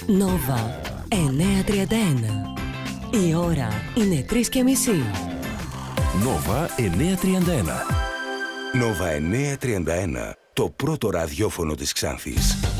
Νόβα 9:31. Η ώρα είναι 3:30. Νόβα 9:31. Νόβα 9:31. Το πρώτο ραδιόφωνο της Ξάνθης.